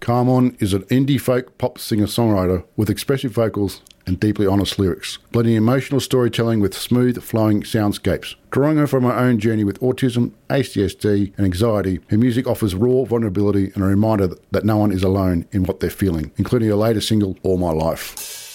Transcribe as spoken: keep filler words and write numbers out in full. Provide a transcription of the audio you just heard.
Carmon is an indie folk pop singer-songwriter with expressive vocals and deeply honest lyrics, blending emotional storytelling with smooth, flowing soundscapes. Drawing her from her own journey with autism, A D S D and anxiety, her music offers raw vulnerability and a reminder that no one is alone in what they're feeling, including her latest single, All My Life.